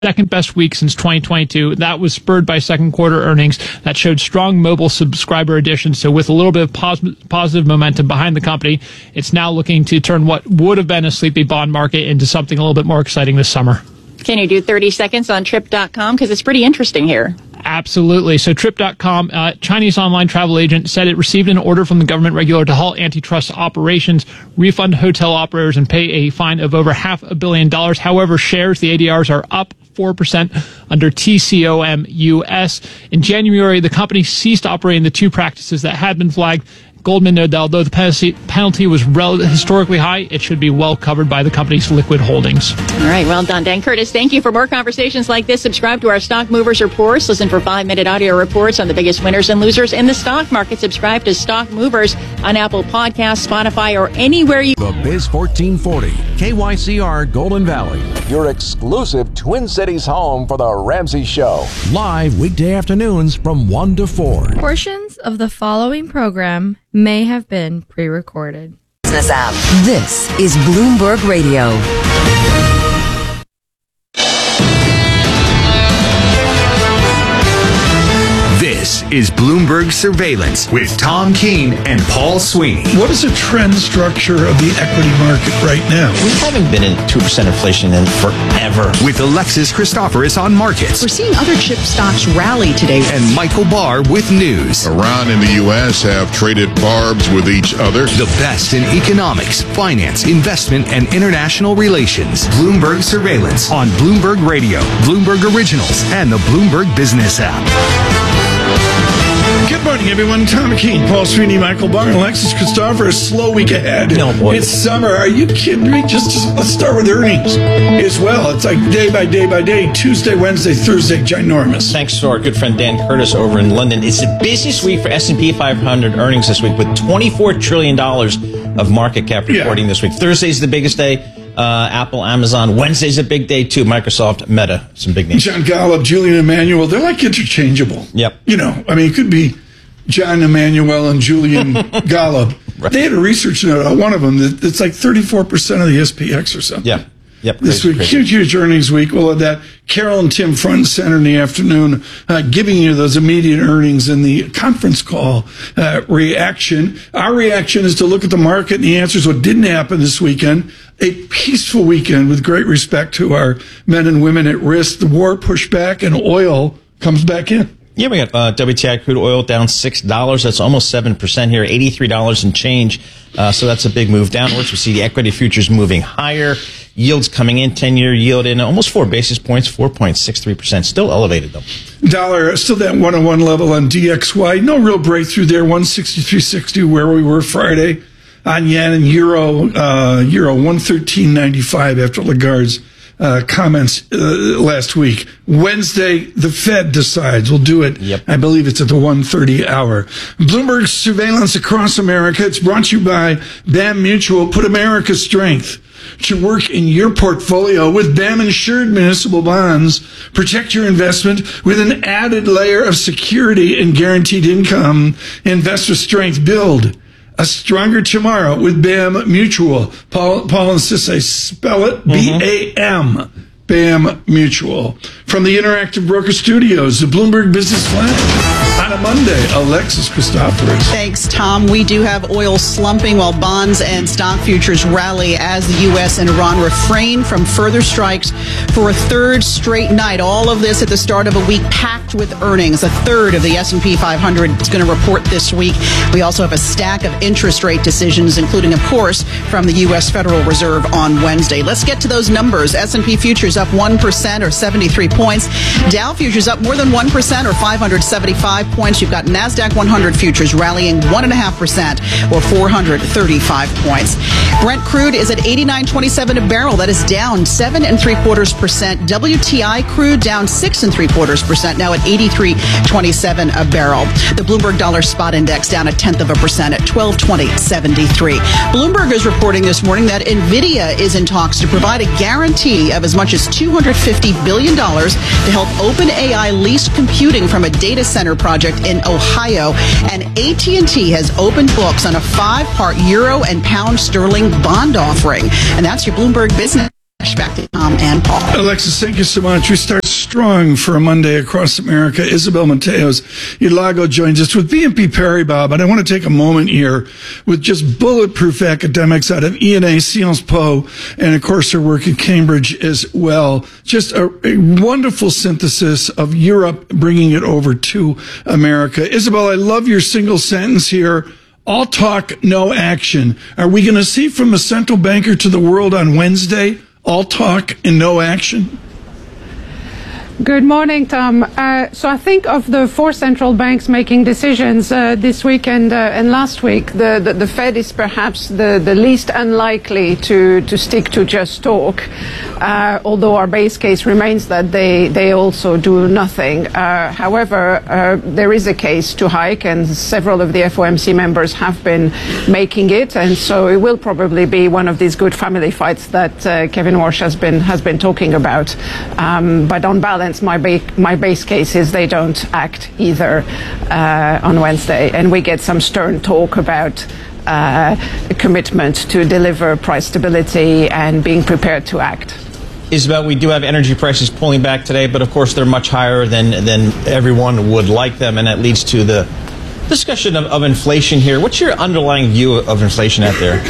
second best week since 2022. That was spurred by second quarter earnings that showed strong mobile subscriber additions. So with a little bit of positive momentum behind the company, it's now looking to turn what would have been a sleepy bond market into something a little bit more exciting this summer. Can you do 30 seconds on Trip.com? Because it's pretty interesting here. Absolutely. So Trip.com, Chinese online travel agent, said it received an order from the government regulator to halt antitrust operations, refund hotel operators, and pay a fine of over $500 million. However, shares, the ADRs, are up 4% under TCOM US. In January, the company ceased operating the two practices that had been flagged. Goldman noted that although the penalty was historically high, it should be well covered by the company's liquid holdings. All right, well done, Dan Curtis. Thank you. For more conversations like this, subscribe to our Stock Movers reports. Listen for 5-minute audio reports on the biggest winners and losers in the stock market. Subscribe to Stock Movers on Apple Podcasts, Spotify, or anywhere you... The Biz 1440, KYCR Golden Valley. Your exclusive Twin Cities home for the Ramsey Show. Live weekday afternoons from 1 to 4. Portions of the following program may have been pre-recorded. Business app. This is Bloomberg Radio. This is Bloomberg Surveillance with Tom Keene and Paul Sweeney. What is the trend structure of the equity market right now? We haven't been in 2% inflation in forever. With Alexis Christoforous on markets. We're seeing other chip stocks rally today. And Michael Barr with news. Iran and the U.S. have traded barbs with each other. The best in economics, finance, investment, and international relations. Bloomberg Surveillance on Bloomberg Radio, Bloomberg Originals, and the Bloomberg Business app. Good morning, everyone. Tom Keene, Paul Sweeney, Michael Barr, and Alexis Christopher. A slow week ahead. No, boy. It's summer. Are you kidding me? Let's start with earnings as well. It's like day by day by day. Tuesday, Wednesday, Thursday, ginormous. Thanks to our good friend Dan Curtis over in London. It's the busiest week for S&P 500 earnings this week with $24 trillion of market cap reporting this week. Thursday's the biggest day. Apple, Amazon. Wednesday's a big day, too. Microsoft, Meta, some big names. John Golub, Julian Emmanuel, they're like interchangeable. Yep. You know, I mean, it could be John Emmanuel and Julian Golub. Right. They had a research note on one of them that's like 34% of the SPX or something. Yeah. Yep. This week, huge earnings week. We'll have that. Carol and Tim front and center in the afternoon, giving you those immediate earnings in the conference call reaction. Our reaction is to look at the market and the answers what didn't happen this weekend. A peaceful weekend with great respect to our men and women at risk. The war pushed back and oil comes back in. Yeah, we got WTI crude oil down $6. That's almost 7% here, $83 and change. So that's a big move downwards. We see the equity futures moving higher. Yields coming in, 10-year yield in almost 4 basis points, 4.63%. Still elevated, though. Dollar, still that 101 level on DXY. No real breakthrough there, 163.60 where we were Friday. On yen and euro 113.95 after Lagarde's comments last week. Wednesday, the Fed decides. We'll do it. Yep. I believe it's at the 1:30 hour. Bloomberg Surveillance across America. It's brought to you by BAM Mutual. Put America's strength to work in your portfolio with BAM insured municipal bonds. Protect your investment with an added layer of security and guaranteed income. Investor strength. Build a stronger tomorrow with BAM Mutual. Paul insists I spell it BAM. BAM Mutual. From the Interactive Broker Studios, the Bloomberg Business Flash. On a Monday, Alexis Christoforous. Thanks, Tom. We do have oil slumping while bonds and stock futures rally as the U.S. and Iran refrain from further strikes for a third straight night. All of this at the start of a week packed with earnings. A third of the S&P 500 is going to report this week. We also have a stack of interest rate decisions, including, of course, from the U.S. Federal Reserve on Wednesday. Let's get to those numbers. S&P futures up 1% or 73 points. Dow futures up more than 1% or 575 points. You've got NASDAQ 100 futures rallying 1.5% or 435 points. Brent crude is at $89.27 a barrel. That is down 7.75%. WTI crude down 6.75%, now at $83.27 a barrel. The Bloomberg Dollar Spot Index down 0.1% at 1220.73. Bloomberg is reporting this morning that NVIDIA is in talks to provide a guarantee of as much as $250 billion to help OpenAI lease computing from a data center project in Ohio. And AT&T has opened books on a 5-part euro and pound sterling bond offering. And that's your Bloomberg Business. Back to Tom and Paul. Alexis, thank you so much. We start strong for a Monday across America. Isabel Mateos Ilago joins us with BNP Paribas, but I want to take a moment here with just bulletproof academics out of ENA, Sciences Po, and of course her work at Cambridge as well. Just a wonderful synthesis of Europe, bringing it over to America. Isabel, I love your single sentence here. All talk, no action. Are we going to see from a central banker to the world on Wednesday? All talk and no action? Good morning, Tom. So I think of the four central banks making decisions this week and last week, the Fed is perhaps the least unlikely to stick to just talk, although our base case remains that they also do nothing. However, there is a case to hike, and several of the FOMC members have been making it, and so it will probably be one of these good family fights that Kevin Walsh has been talking about. But on balance, my base case is they don't act either on Wednesday, and we get some stern talk about a commitment to deliver price stability and being prepared to act. Isabel, we do have energy prices pulling back today, but of course they're much higher than everyone would like them, and that leads to the discussion of inflation here. What's your underlying view of inflation out there?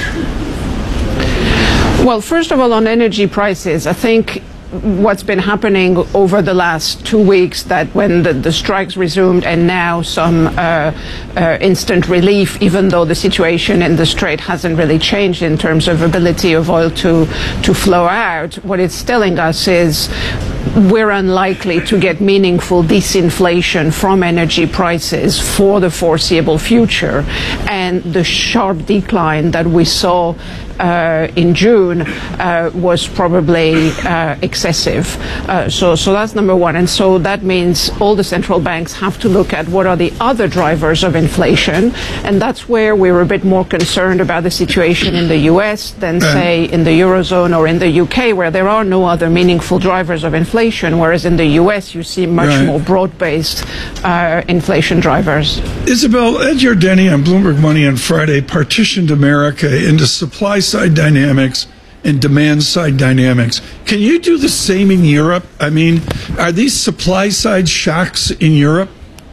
Well, first of all, on energy prices, I think what's been happening over the last 2 weeks, that when the strikes resumed and now some instant relief, even though the situation in the Strait hasn't really changed in terms of ability of oil to flow out, what it's telling us is we're unlikely to get meaningful disinflation from energy prices for the foreseeable future. And the sharp decline that we saw in June was probably excessive. So that's number one. And so that means all the central banks have to look at what are the other drivers of inflation. And that's where we're a bit more concerned about the situation in the US than, say, in the Eurozone or in the UK, where there are no other meaningful drivers of inflation, whereas in the US you see much more broad-based inflation drivers. Isabel, Ed Yardeni on Bloomberg Money on Friday partitioned America into supply-side dynamics and demand-side dynamics. Can you do the same in Europe? I mean, are these supply-side shocks in Europe?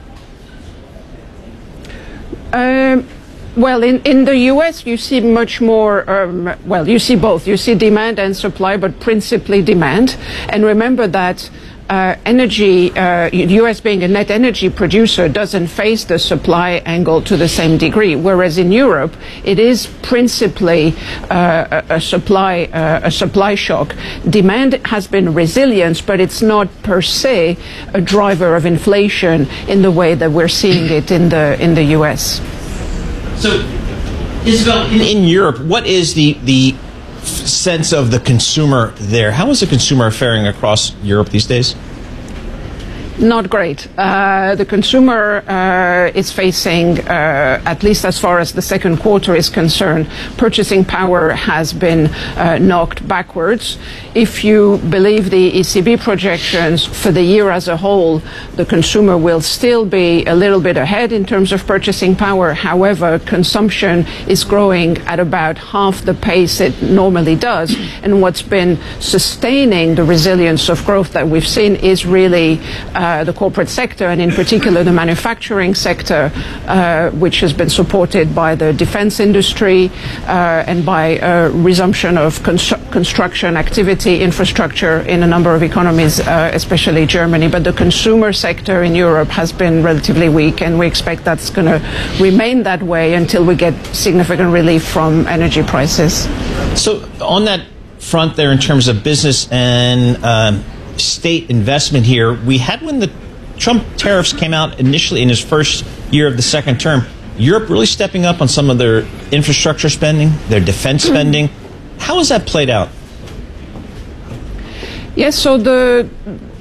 Well, in the U.S., you see much more, you see both. You see demand and supply, but principally demand. And remember that energy, U.S. being a net energy producer, doesn't face the supply angle to the same degree, whereas in Europe, it is principally a supply shock. Demand has been resilient, but it's not per se a driver of inflation in the way that we're seeing it in the U.S. So, Isabel, in Europe, what is the sense of the consumer there? How is the consumer faring across Europe these days? Not great. The consumer is facing, at least as far as the second quarter is concerned, purchasing power has been knocked backwards. If you believe the ECB projections for the year as a whole, the consumer will still be a little bit ahead in terms of purchasing power. However, consumption is growing at about half the pace it normally does. And what's been sustaining the resilience of growth that we've seen is really the corporate sector, and in particular the manufacturing sector, which has been supported by the defense industry and by resumption of construction activity, infrastructure in a number of economies, especially Germany. But the consumer sector in Europe has been relatively weak, and we expect that's going to remain that way until we get significant relief from energy prices. So on that front there, in terms of business and state investment here, we had when the Trump tariffs came out initially in his first year of the second term, Europe really stepping up on some of their infrastructure spending, their defense spending. How has that played out? Yes, so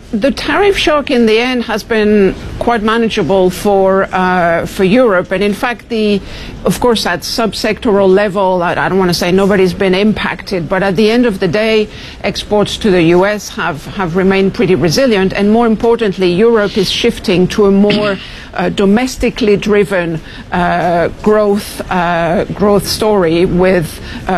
The tariff shock in the end has been quite manageable for Europe, and in fact, of course, at subsectoral level, I don't want to say nobody's been impacted, but at the end of the day, exports to the US have remained pretty resilient, and more importantly, Europe is shifting to a more domestically driven growth story with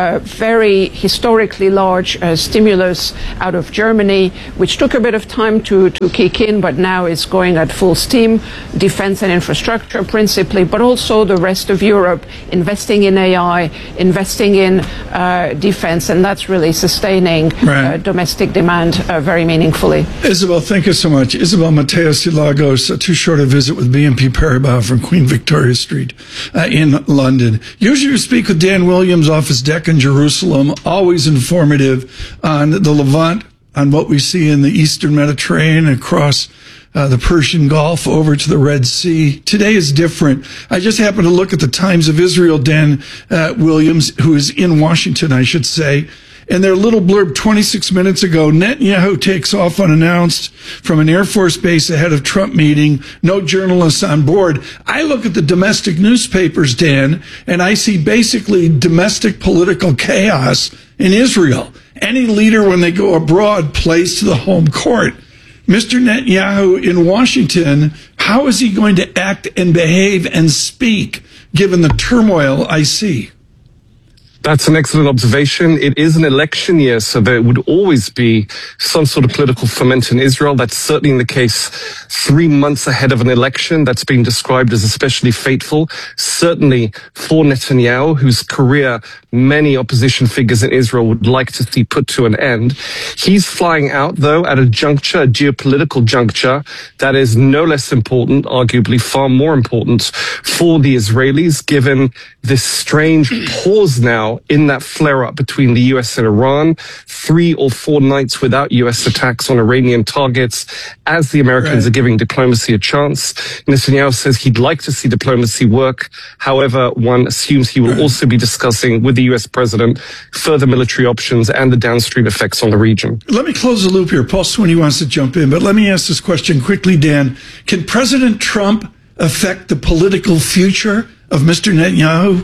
very historically large stimulus out of Germany, which took a bit of time to kick in, but now is going at full steam. Defense and infrastructure principally, but also the rest of Europe investing in AI, investing in defense, and that's really sustaining domestic demand very meaningfully. Isabel, thank you so much. Isabel Mateos de Lagos, too short a visit with BNP Paribas from Queen Victoria Street in London. Usually we speak with Dan Williams off his deck in Jerusalem, always informative on the Levant, on what we see in the Eastern Mediterranean, across the Persian Gulf over to the Red Sea. Today is different. I just happened to look at the Times of Israel, Dan Williams, who is in Washington, I should say, and their little blurb 26 minutes ago, Netanyahu takes off unannounced from an Air Force base ahead of Trump meeting, no journalists on board. I look at the domestic newspapers, Dan, and I see basically domestic political chaos in Israel. Any leader, when they go abroad, plays to the home court. Mr. Netanyahu in Washington, how is he going to act and behave and speak given the turmoil I see? That's an excellent observation. It is an election year, so there would always be some sort of political ferment in Israel. That's certainly the case 3 months ahead of an election that's been described as especially fateful. Certainly for Netanyahu, whose career many opposition figures in Israel would like to see put to an end. He's flying out, though, at a juncture, a geopolitical juncture, that is no less important, arguably far more important for the Israelis, given this strange pause now in that flare-up between the US and Iran, 3 or 4 nights without US attacks on Iranian targets, as the Americans are giving diplomacy a chance. Netanyahu says he'd like to see diplomacy work. However, one assumes he will also be discussing with the US president further military options and the downstream effects on the region. Let me close the loop here. Paul Swinney wants to jump in, but let me ask this question quickly, Dan. Can President Trump affect the political future of Mr. Netanyahu?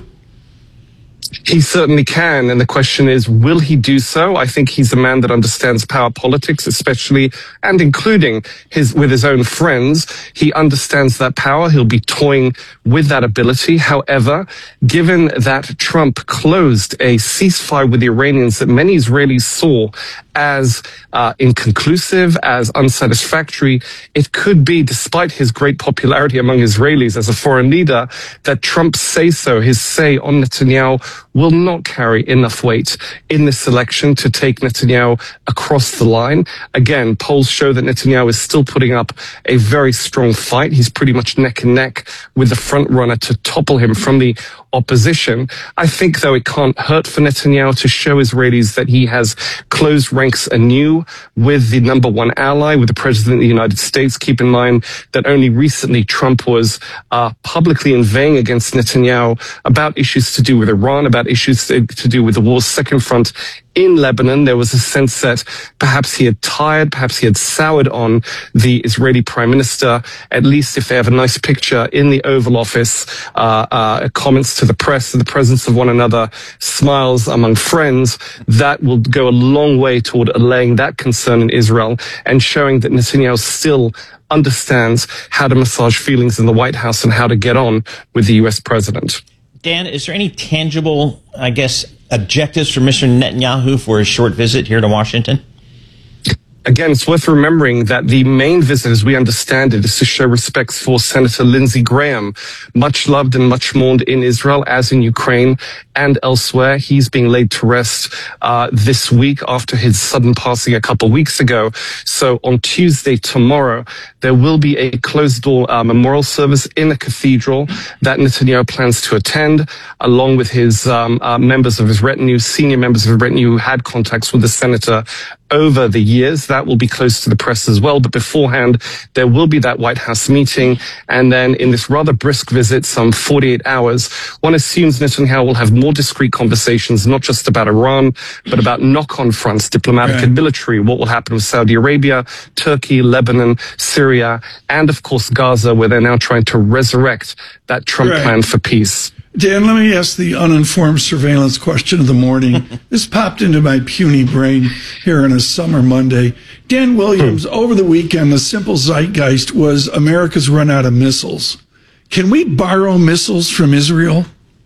He certainly can, and the question is, will he do so? I think he's a man that understands power politics, especially and including with his own friends. He understands that power. He'll be toying with that ability. However, given that Trump closed a ceasefire with the Iranians that many Israelis saw as inconclusive, as unsatisfactory, it could be, despite his great popularity among Israelis as a foreign leader, that Trump's say-so, his say on Netanyahu, will not carry enough weight in this election to take Netanyahu across the line. Again, polls show that Netanyahu is still putting up a very strong fight. He's pretty much neck and neck with the front runner to topple him from the opposition. I think, though, it can't hurt for Netanyahu to show Israelis that he has closed ranks anew with the number one ally, with the President of the United States. Keep in mind that only recently Trump was publicly inveighing against Netanyahu about issues to do with Iran, about issues to do with the war's second front in Lebanon. There was a sense that perhaps he had tired, perhaps he had soured on the Israeli prime minister. At least if they have a nice picture in the Oval Office, comments to the press in the presence of one another, smiles among friends, that will go a long way toward allaying that concern in Israel and showing that Netanyahu still understands how to massage feelings in the White House and how to get on with the U.S. president. Dan, is there any tangible, objectives for Mr. Netanyahu for his short visit here to Washington? Again, it's worth remembering that the main visit, as we understand it, is to show respects for Senator Lindsey Graham, much loved and much mourned in Israel, as in Ukraine and elsewhere. He's being laid to rest this week after his sudden passing a couple weeks ago. So on Tuesday, tomorrow, there will be a closed-door memorial service in a cathedral that Netanyahu plans to attend, along with his members of his retinue, senior members of his retinue who had contacts with the senator over the years. That will be close to the press as well. But beforehand, there will be that White House meeting. And then in this rather brisk visit, some 48 hours, one assumes Netanyahu will have more discreet conversations, not just about Iran, but about knock-on fronts, diplomatic and military, what will happen with Saudi Arabia, Turkey, Lebanon, Syria, and of course Gaza, where they're now trying to resurrect that Trump plan for peace. Dan, let me ask the uninformed surveillance question of the morning. This popped into my puny brain here on a summer Monday. Dan Williams, over the weekend, the simple zeitgeist was America's run out of missiles. Can we borrow missiles from Israel?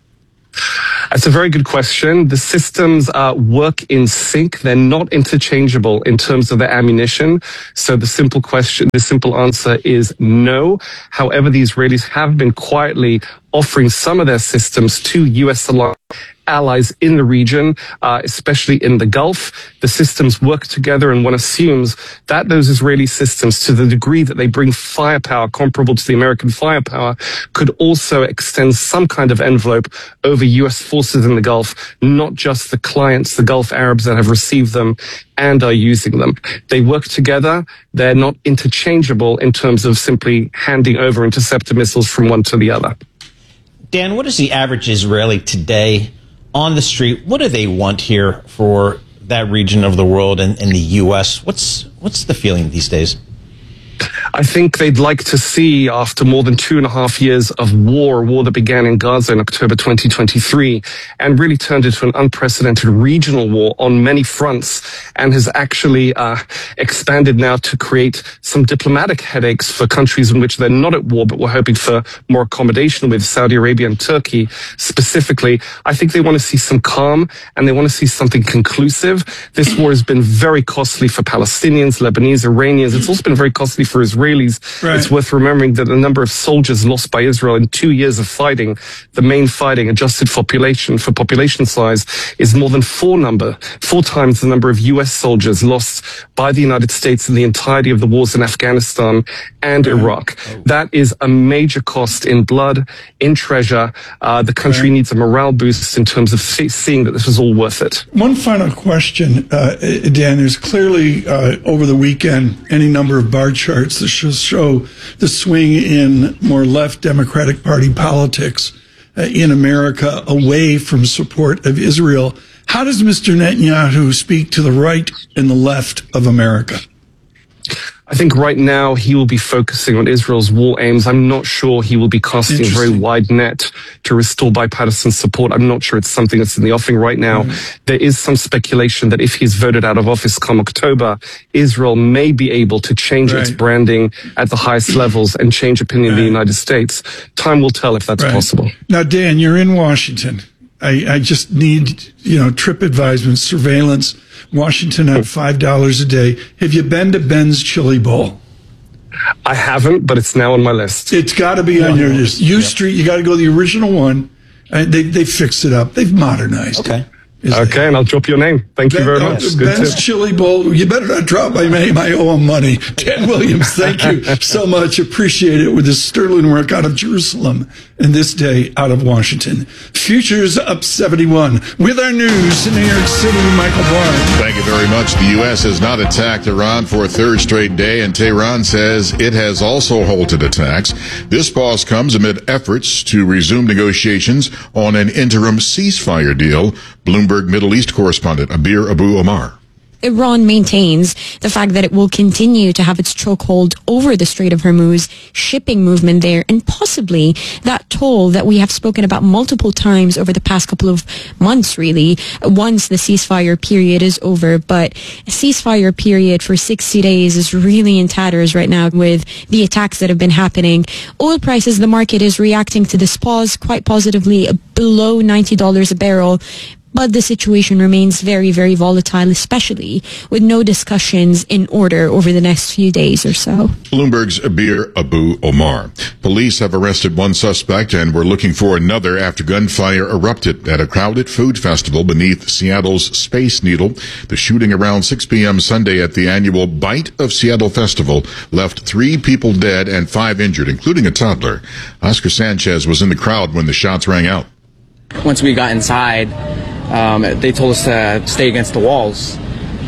That's a very good question. The systems work in sync. They're not interchangeable in terms of the ammunition. So the simple answer is no. However, the Israelis have been quietly offering some of their systems to U.S. allies in the region, especially in the Gulf. The systems work together, and one assumes that those Israeli systems, to the degree that they bring firepower comparable to the American firepower, could also extend some kind of envelope over U.S. forces in the Gulf, not just the clients, the Gulf Arabs that have received them and are using them. They work together. They're not interchangeable in terms of simply handing over interceptor missiles from one to the other. Dan, what is the average Israeli today on the street? What do they want here for that region of the world and the U.S.? What's the feeling these days? I think they'd like to see, after more than 2.5 years of war that began in Gaza in October 2023 and really turned into an unprecedented regional war on many fronts and has actually expanded now to create some diplomatic headaches for countries in which they're not at war, but we're hoping for more accommodation with, Saudi Arabia and Turkey specifically. I think they want to see some calm and they want to see something conclusive. This war has been very costly for Palestinians, Lebanese, Iranians. It's also been very costly for Israelis. Right. It's worth remembering that the number of soldiers lost by Israel in 2 years of fighting, the main fighting adjusted for population size, is more than 4 times the number of U.S. soldiers lost by the United States in the entirety of the wars in Afghanistan and Iraq. That is a major cost in blood, in treasure. The country needs a morale boost in terms of seeing that this was all worth it. One final question, Dan. There's clearly, over the weekend, any number of bar charts that show the swing in more left Democratic Party politics in America away from support of Israel. How does Mr. Netanyahu speak to the right and the left of America? I think right now he will be focusing on Israel's war aims. I'm not sure he will be casting a very wide net to restore bipartisan support. I'm not sure it's something that's in the offing right now. There is some speculation that if he's voted out of office come October, Israel may be able to change its branding at the highest levels and change opinion in the United States. Time will tell if that's possible. Now, Dan, you're in Washington. I just need, trip advisement, surveillance. Washington at $5 a day. Have you been to Ben's Chili Bowl? I haven't, but it's now on my list. It's got to be on your list. U Street, you got to go to the original one. They fixed it up. They've modernized it. Okay, and I'll drop your name. Thank you very much. Ben's Chili Bowl. You better not drop my name. I owe him money. Dan Williams, thank you so much. Appreciate it with his sterling work out of Jerusalem and this day out of Washington. Futures up 71. With our news in New York City, Michael Barr. Thank you very much. The U.S. has not attacked Iran for a third straight day, and Tehran says it has also halted attacks. This pause comes amid efforts to resume negotiations on an interim ceasefire deal. Bloomberg Middle East correspondent Abir Abu Omar. Iran maintains the fact that it will continue to have its chokehold over the Strait of Hormuz, shipping movement there, and possibly that toll that we have spoken about multiple times over the past couple of months, really, once the ceasefire period is over. But a ceasefire period for 60 days is really in tatters right now with the attacks that have been happening. Oil prices, the market is reacting to this pause quite positively, below $90 a barrel. But the situation remains very, very volatile, especially with no discussions in order over the next few days or so. Bloomberg's Abir Abu Omar. Police have arrested one suspect and were looking for another after gunfire erupted at a crowded food festival beneath Seattle's Space Needle. The shooting around 6 p.m. Sunday at the annual Bite of Seattle Festival left 3 people dead and 5 injured, including a toddler. Oscar Sanchez was in the crowd when the shots rang out. Once we got inside, they told us to stay against the walls.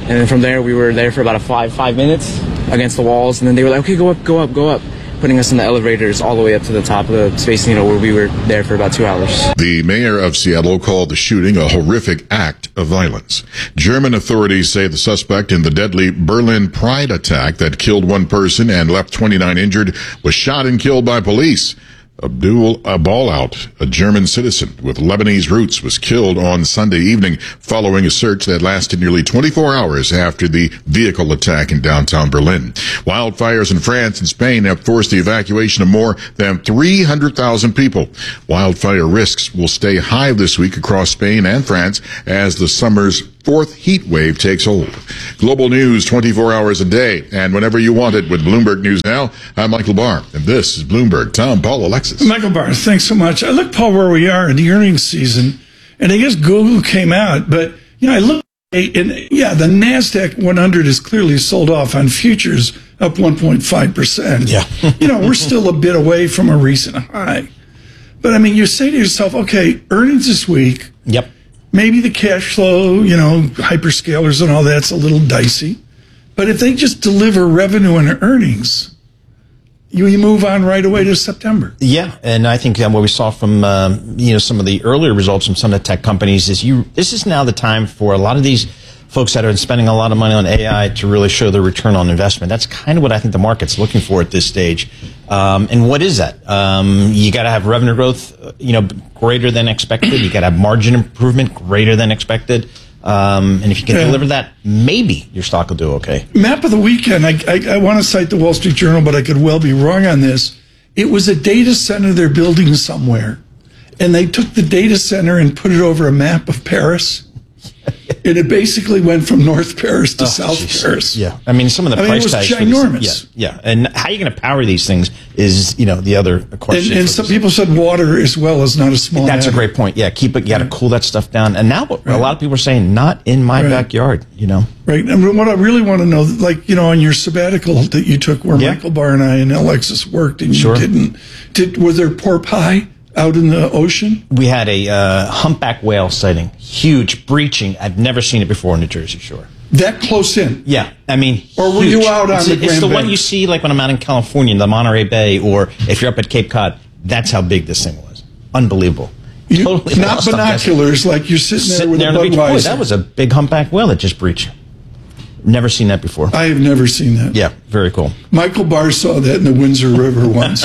And then from there, we were there for about 5 minutes against the walls. And then they were like, okay, go up. Putting us in the elevators all the way up to the top of the Space Needle, where we were there for about 2 hours. The mayor of Seattle called the shooting a horrific act of violence. German authorities say the suspect in the deadly Berlin Pride attack that killed 1 person and left 29 injured was shot and killed by police. Abdul Abalaut, a German citizen with Lebanese roots, was killed on Sunday evening following a search that lasted nearly 24 hours after the vehicle attack in downtown Berlin. Wildfires in France and Spain have forced the evacuation of more than 300,000 people. Wildfire risks will stay high this week across Spain and France as the summer's 4th heat wave takes hold. Global news 24 hours a day and whenever you want it with Bloomberg News Now. I'm Michael Barr, and this is Bloomberg. Tom, Paul, Alexis. Michael Barr, thanks so much. I look, Paul, where we are in the earnings season, and I guess Google came out, but I look, and the NASDAQ 100 is clearly sold off on futures, up 1.5%. Yeah. We're still a bit away from a recent high. But you say to yourself, okay, earnings this week. Yep. Maybe the cash flow, hyperscalers and all that's a little dicey. But if they just deliver revenue and earnings, you move on right away to September. Yeah, and I think what we saw from some of the earlier results from some of the tech companies is this is now the time for a lot of these folks that are spending a lot of money on AI to really show their return on investment. That's kind of what I think the market's looking for at this stage. And what is that? You got to have revenue growth, greater than expected. You got to have margin improvement greater than expected. And if you can deliver that, maybe your stock will do okay. Map of the weekend. I want to cite the Wall Street Journal, but I could well be wrong on this. It was a data center they're building somewhere, and they took the data center and put it over a map of Paris. And it basically went from North Paris to South Paris. Yeah. Some of the price tags. It was ginormous. Yeah. And how are you going to power these things is, the other question. And some people said water as well is not a small That's matter. A great point. Yeah. You got to cool that stuff down. And now a lot of people are saying, not in my backyard, Right. And what I really want to know, on your sabbatical that you took where Michael Barr and I and Alexis worked and you didn't, was there pork pie out in the ocean? We had a humpback whale sighting. Huge, breaching. I've never seen it before in the Jersey Shore. That close in? Yeah. Or were huge. you out on the Grand It's the Banks? one you see when I'm out in California, in the Monterey Bay, or if you're up at Cape Cod. That's how big this thing was. Unbelievable. Totally not binoculars, like you're sitting there with a Budweiser. Boy, that was a big humpback whale that just breached. Never seen that before. I have never seen that. Yeah, very cool. Michael Barr saw that in the Windsor River once.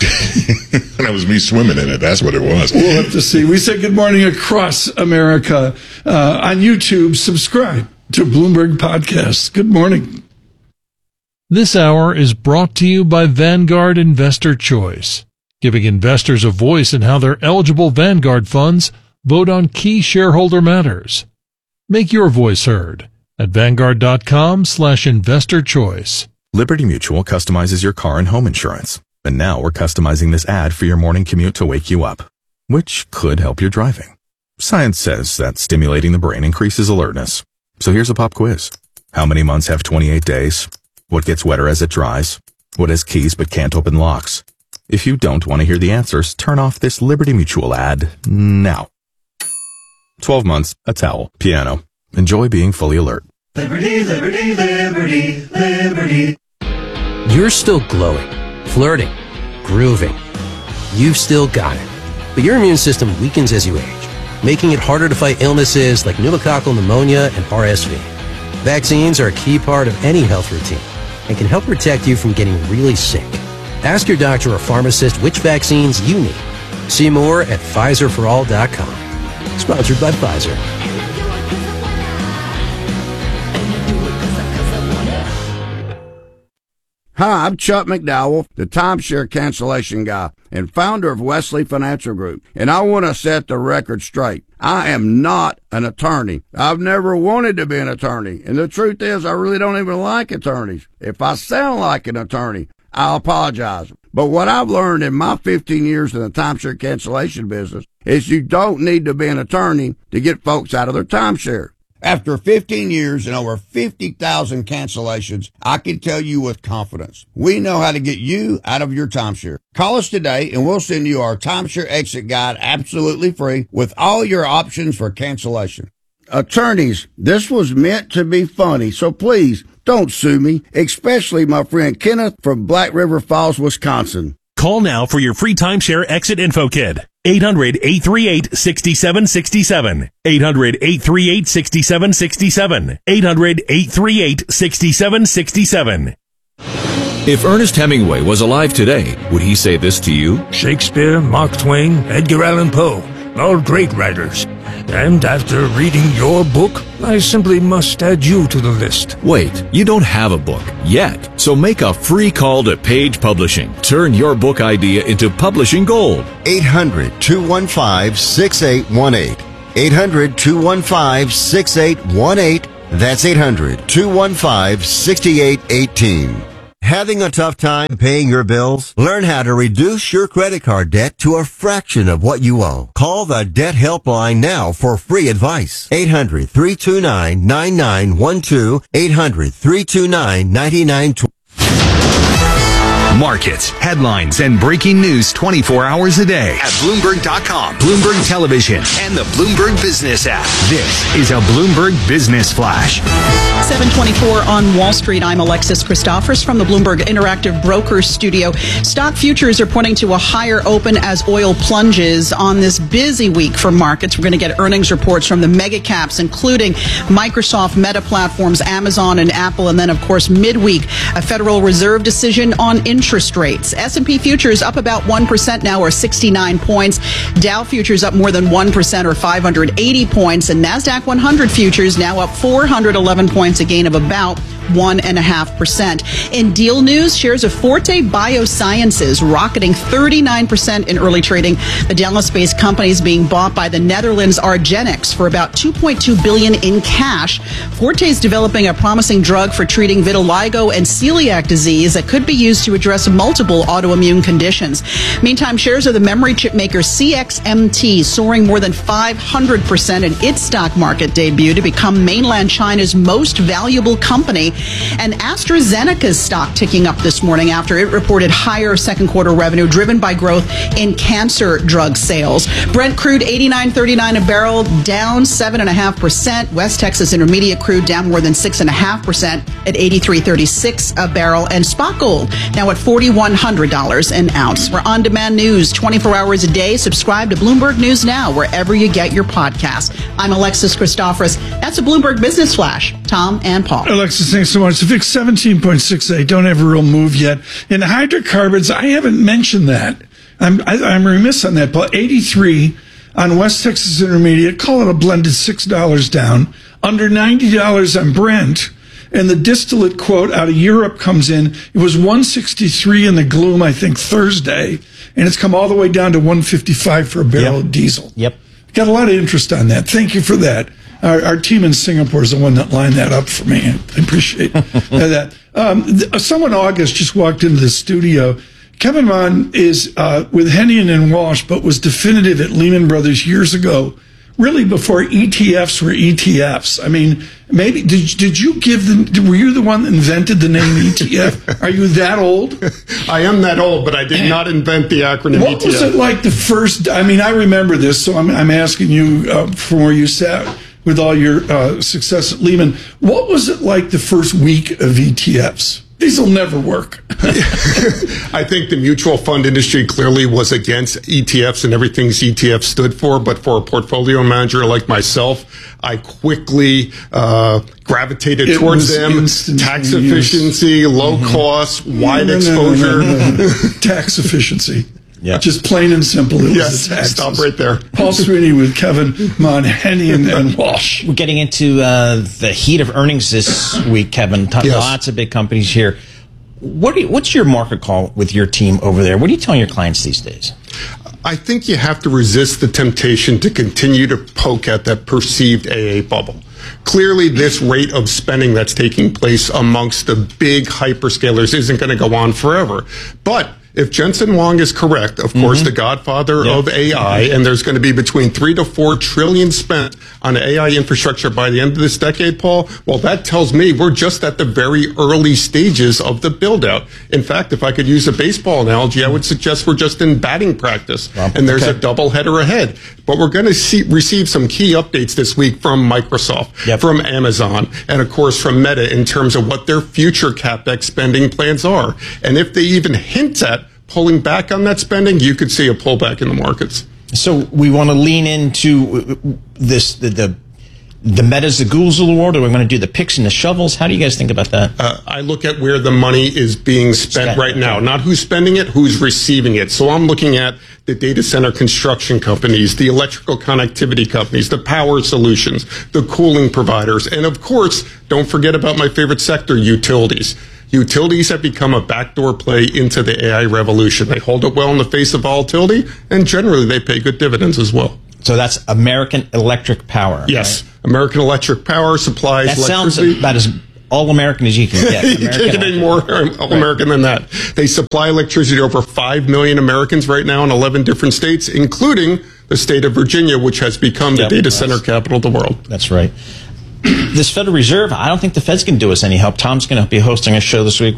That was me swimming in it. That's what it was. We'll have to see. We say good morning across America. On YouTube, subscribe to Bloomberg Podcasts. Good morning. This hour is brought to you by Vanguard Investor Choice, giving investors a voice in how their eligible Vanguard funds vote on key shareholder matters. Make your voice heard at Vanguard.com/investor choice. Liberty Mutual customizes your car and home insurance. And now we're customizing this ad for your morning commute to wake you up, which could help your driving. Science says that stimulating the brain increases alertness. So here's a pop quiz. How many months have 28 days? What gets wetter as it dries? What has keys but can't open locks? If you don't want to hear the answers, turn off this Liberty Mutual ad now. 12 months, a towel, piano. Enjoy being fully alert. Liberty, liberty, liberty, liberty. You're still glowing, flirting, grooving. You've still got it. But your immune system weakens as you age, making it harder to fight illnesses like pneumococcal pneumonia and RSV. Vaccines are a key part of any health routine and can help protect you from getting really sick. Ask your doctor or pharmacist which vaccines you need. See more at PfizerForAll.com. Sponsored by Pfizer. Hi, I'm Chuck McDowell, the timeshare cancellation guy and founder of Wesley Financial Group, and I want to set the record straight. I am not an attorney. I've never wanted to be an attorney, and the truth is I really don't even like attorneys. If I sound like an attorney, I apologize. But what I've learned in my 15 years in the timeshare cancellation business is you don't need to be an attorney to get folks out of their timeshare. After 15 years and over 50,000 cancellations, I can tell you with confidence, we know how to get you out of your timeshare. Call us today and we'll send you our timeshare exit guide absolutely free with all your options for cancellation. Attorneys, this was meant to be funny, so please don't sue me, especially my friend Kenneth from Black River Falls, Wisconsin. Call now for your free timeshare exit info kit. 800-838-6767. 800-838-6767. 800-838-6767. If Ernest Hemingway was alive today, would he say this to you? Shakespeare, Mark Twain, Edgar Allan Poe, all great writers. And after reading your book, I simply must add you to the list. Wait, you don't have a book yet. So make a free call to Page Publishing. Turn your book idea into publishing gold. 800-215-6818. 800-215-6818. That's 800-215-6818. Having a tough time paying your bills? Learn how to reduce your credit card debt to a fraction of what you owe. Call the Debt Helpline now for free advice. 800-329-9912. 800-329-9912. Markets, headlines, and breaking news 24 hours a day at Bloomberg.com, Bloomberg Television, and the Bloomberg Business app. This is a Bloomberg Business Flash. 7:24 on Wall Street. I'm Alexis Christophers from the Bloomberg Interactive Brokers Studio. Stock futures are pointing to a higher open as oil plunges on this busy week for markets. We're going to get earnings reports from the mega caps, including Microsoft, Meta Platforms, Amazon, and Apple. And then, of course, midweek, a Federal Reserve decision on interest rates. S&P futures up about 1% now, or 69 points. Dow futures up more than 1%, or 580 points. And NASDAQ 100 futures now up 411 points, a gain of about 1.5%. In deal news, shares of Forte Biosciences rocketing 39% in early trading. The Dallas-based company is being bought by the Netherlands Argenx for about $2.2 billion in cash. Forte is developing a promising drug for treating vitiligo and celiac disease that could be used to address multiple autoimmune conditions. Meantime, shares of the memory chip maker CXMT soaring more than 500% in its stock market debut to become mainland China's most valuable company. And AstraZeneca's stock ticking up this morning after it reported higher second quarter revenue driven by growth in cancer drug sales. Brent crude $89.39 a barrel, down 7.5%. West Texas Intermediate crude down more than 6.5% at $83.36 a barrel. And spot gold now at $4,100 an ounce. For on-demand news 24 hours a day, subscribe to Bloomberg News Now wherever you get your podcasts. I'm Alexis Christophers. That's a Bloomberg Business Flash. Tom and Paul. Alexis, thanks so much. The VIX 17.68. Don't have a real move yet. In hydrocarbons, I haven't mentioned that. I'm remiss on that, Paul. 83 on West Texas Intermediate. Call it a blended $6 down. Under $90 on Brent. And the distillate quote out of Europe comes in. It was 163 in the gloom, I think, Thursday. And it's come all the way down to 155 for a barrel of diesel. Yep. Got a lot of interest on that. Thank you for that. Our team in Singapore is the one that lined that up for me. I appreciate that. Someone August just walked into the studio. Kevin Mon is with Hennian and Walsh, but was definitive at Lehman Brothers years ago, really before ETFs were ETFs. I mean, maybe did you give them? Were you the one that invented the name ETF? Are you that old? I am that old, but I did not invent the acronym ETF. What was it like the first? I mean, I remember this, so I'm asking you from where you sat with all your success at Lehman. What was it like the first week of ETFs? These will never work. I think the mutual fund industry clearly was against ETFs and everything ETF stood for. But for a portfolio manager like myself, I quickly gravitated towards them. Tax efficiency, low cost, wide exposure. Tax efficiency. Yeah. Just plain and simple. It was the taxes. Stop right there. Paul Sweeney with Kevin Mon, Hennian, and Walsh. We're getting into the heat of earnings this week, Kevin. Lots of big companies here. What's your market call with your team over there? What are you telling your clients these days? I think you have to resist the temptation to continue to poke at that perceived AA bubble. Clearly, this rate of spending that's taking place amongst the big hyperscalers isn't going to go on forever. But if Jensen Huang is correct, of course, the godfather of AI, and there's going to be between 3 to 4 trillion spent on AI infrastructure by the end of this decade, Paul, well, that tells me we're just at the very early stages of the build out. In fact, if I could use a baseball analogy, I would suggest we're just in batting practice, and there's a doubleheader ahead. But we're going to receive some key updates this week from Microsoft, from Amazon, and of course from Meta in terms of what their future CapEx spending plans are. And if they even hint at pulling back on that spending, you could see a pullback in the markets. So we want to lean into this, the Metas, the Googles of the world, or we're going to do the picks and the shovels. How do you guys think about that? I look at where the money is being spent right now, not who's spending it, who's receiving it. So I'm looking at the data center construction companies, the electrical connectivity companies, the power solutions, the cooling providers, and of course, don't forget about my favorite sector, utilities. Utilities have become a backdoor play into the AI revolution. They hold up well in the face of volatility, and generally they pay good dividends as well. So that's American Electric Power. Yes. Right? American Electric Power supplies that electricity. Sounds about as all-American as you can get. You can't get any more all-American than that. They supply electricity to over 5 million Americans right now in 11 different states, including the state of Virginia, which has become the data center capital of the world. That's right. This Federal Reserve, I don't think the Fed's going to do us any help. Tom's going to be hosting a show this week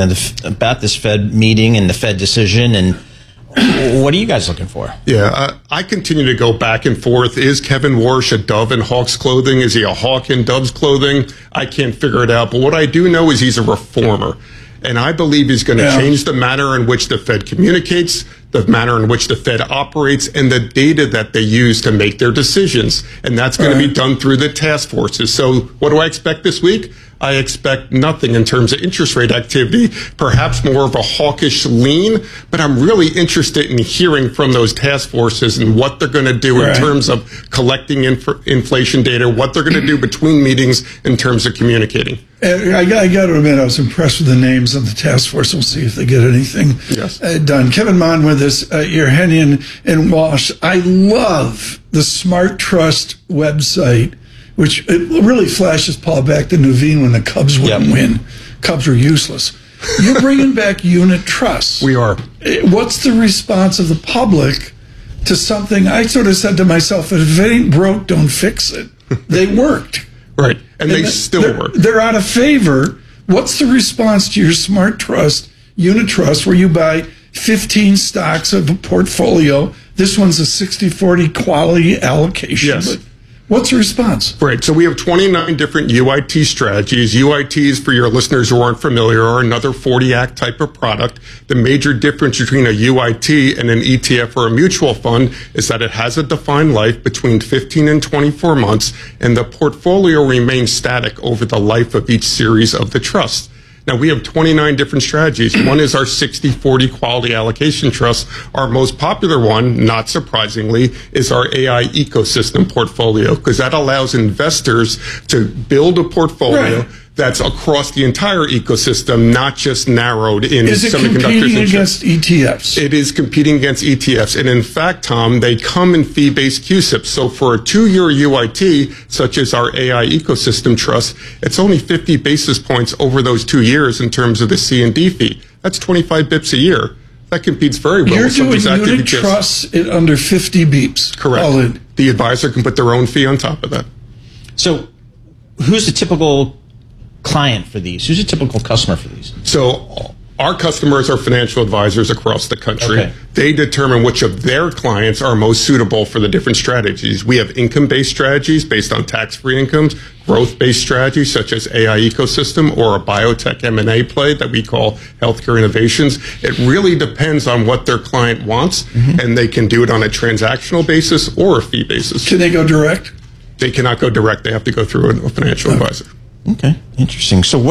about this Fed meeting and the Fed decision. And what are you guys looking for? Yeah, I continue to go back and forth. Is Kevin Warsh a dove in hawk's clothing? Is he a hawk in dove's clothing? I can't figure it out. But what I do know is he's a reformer. And I believe he's going to change the manner in which the Fed communicates, the manner in which the Fed operates, and the data that they use to make their decisions. And that's going to be done through the task forces. So what do I expect this week? I expect nothing in terms of interest rate activity, perhaps more of a hawkish lean, but I'm really interested in hearing from those task forces and what they're going to do in terms of collecting inflation data, what they're going to do between meetings in terms of communicating. I got to admit, I was impressed with the names of the task force. We'll see if they get anything done. Kevin Mon with us, Yerhenian and Walsh. I love the Smart Trust website, which it really flashes Paul back to Nuveen when the Cubs wouldn't win. Cubs were useless. You're bringing back unit trusts. We are. What's the response of the public to something? I sort of said to myself, if it ain't broke, don't fix it. They worked. Right. And they still work. They're out of favor. What's the response to your Smart Trust, unit trust, where you buy 15 stocks of a portfolio? This one's a 60-40 quality allocation. Yes. But what's the response? Right. So we have 29 different UIT strategies. UITs, for your listeners who aren't familiar, are another 40 Act type of product. The major difference between a UIT and an ETF or a mutual fund is that it has a defined life between 15 and 24 months, and the portfolio remains static over the life of each series of the trust. Now, we have 29 different strategies. One is our 60-40 quality allocation trust. Our most popular one, not surprisingly, is our AI ecosystem portfolio, because that allows investors to build a portfolio that's across the entire ecosystem, not just narrowed in semiconductors. Is it competing against ETFs? It is competing against ETFs. And in fact, Tom, they come in fee-based CUSIPs. So for a 2-year UIT, such as our AI ecosystem trust, it's only 50 basis points over those 2 years in terms of the C&D fee. That's 25 bips a year. That competes very well. You're doing unit trusts at under 50 beeps. Correct. The advisor can put their own fee on top of that. So who's the typical client for these? Who's a typical customer for these? So our customers are financial advisors across the country. Okay. They determine which of their clients are most suitable for the different strategies. We have income-based strategies based on tax-free incomes, growth-based strategies such as AI ecosystem, or a biotech M&A play that we call healthcare innovations. It really depends on what their client wants, and they can do it on a transactional basis or a fee basis. Can they go direct? They cannot go direct. They have to go through a financial advisor. Okay, interesting. So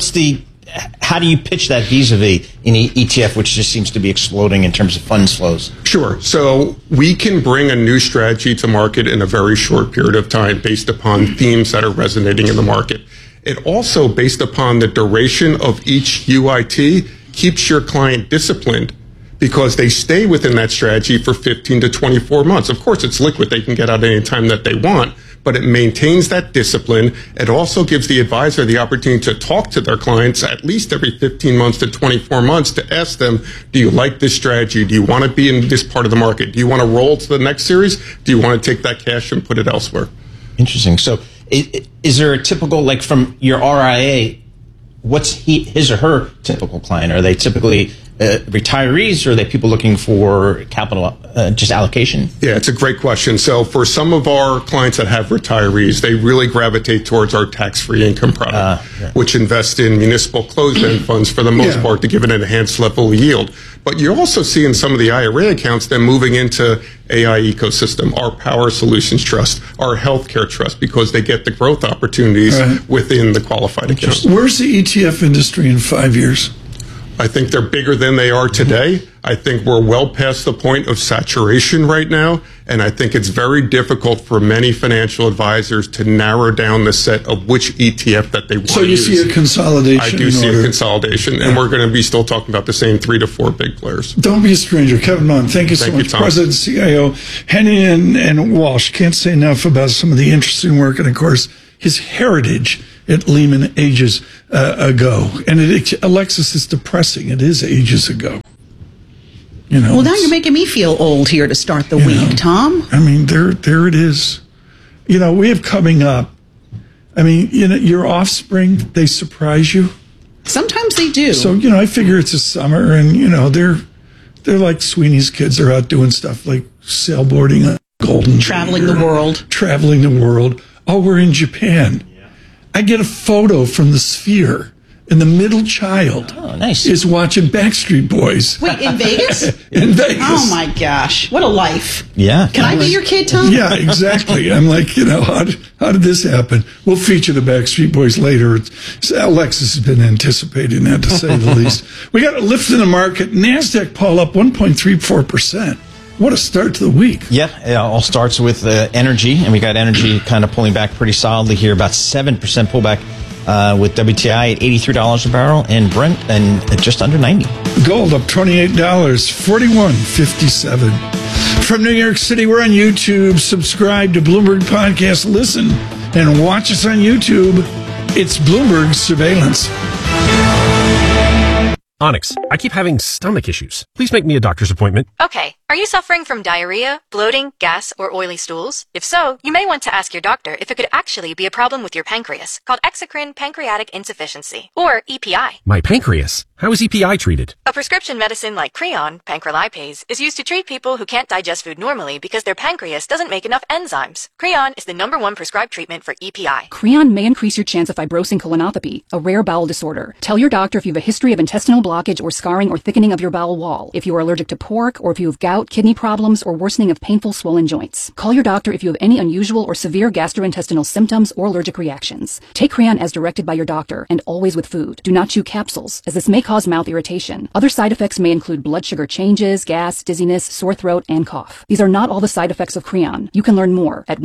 how do you pitch that vis-a-vis an ETF, which just seems to be exploding in terms of funds flows? Sure. So we can bring a new strategy to market in a very short period of time based upon themes that are resonating in the market. It also, based upon the duration of each UIT, keeps your client disciplined because they stay within that strategy for 15 to 24 months. Of course, it's liquid. They can get out any time that they want. but it maintains that discipline. It also gives the advisor the opportunity to talk to their clients at least every 15 months to 24 months to ask them, do you like this strategy? Do you want to be in this part of the market? Do you want to roll to the next series? Do you want to take that cash and put it elsewhere? Interesting. So is there a typical, like from your RIA, what's his or her typical client? Are they typically retirees, or are they people looking for capital just allocation? Yeah, it's a great question. So for some of our clients that have retirees, they really gravitate towards our tax-free income product, which invests in municipal closed-end funds for the most part to give it an enhanced level of yield. But you also see in some of the IRA accounts them moving into AI ecosystem, our Power Solutions Trust, our Healthcare Trust, because they get the growth opportunities within the qualified account. Where's the ETF industry in 5 years? I think they're bigger than they are today. I think we're well past the point of saturation right now, and I think it's very difficult for many financial advisors to narrow down the set of which ETF that they want to use. So you see a consolidation? I do see a consolidation, and we're going to be still talking about the same 3 to 4 big players. Don't be a stranger. Kevin Munn, thank you so much. Tom. President, CIO, Henny and Walsh. Can't say enough about some of the interesting work, and of course, his heritage at Lehman ages ago. And Alexis, is depressing. It is ages ago. Well, now you're making me feel old here to start the week, Tom. I mean, there it is. We have coming up. I mean, your offspring, they surprise you. Sometimes they do. So, I figure it's a summer, and, they're like Sweeney's kids. They're out doing stuff like sailboarding on Golden Traveling the world. Traveling the world. Oh, we're in Japan. I get a photo from the Sphere, and the middle child is watching Backstreet Boys. Wait, in Vegas? In Vegas. Oh, my gosh. What a life. Yeah. Can I be your kid, Tom? Yeah, exactly. I'm like, how did this happen? We'll feature the Backstreet Boys later. Alexis has been anticipating that, to say the least. We got a lift in the market. NASDAQ, Paul, up 1.34%. What a start to the week. Yeah, it all starts with energy, and we got energy kind of pulling back pretty solidly here, about 7% pullback with WTI at $83 a barrel and Brent and just under 90. Gold up $28, $41.57. From New York City, we're on YouTube. Subscribe to Bloomberg Podcast. Listen and watch us on YouTube. It's Bloomberg Surveillance. Onyx, I keep having stomach issues. Please make me a doctor's appointment. Okay. Are you suffering from diarrhea, bloating, gas, or oily stools? If so, you may want to ask your doctor if it could actually be a problem with your pancreas, called exocrine pancreatic insufficiency, or EPI. My pancreas? How is EPI treated? A prescription medicine like Creon, pancrelipase, is used to treat people who can't digest food normally because their pancreas doesn't make enough enzymes. Creon is the #1 prescribed treatment for EPI. Creon may increase your chance of fibrosing colonopathy, a rare bowel disorder. Tell your doctor if you have a history of intestinal blockage or scarring or thickening of your bowel wall, if you are allergic to pork, or if you have gout, kidney problems, or worsening of painful swollen joints. Call your doctor if you have any unusual or severe gastrointestinal symptoms or allergic reactions. Take Creon as directed by your doctor, and always with food. Do not chew capsules, as this may cause mouth irritation. Other side effects may include blood sugar changes, gas, dizziness, sore throat, and cough. These are not all the side effects of Creon. You can learn more at